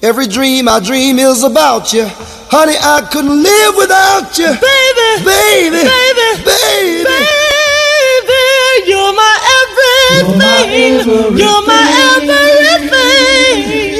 Every dream I dream is about you. Honey, I couldn't live without you. Baby, baby, baby, baby, baby, you're my everything. You're my everything.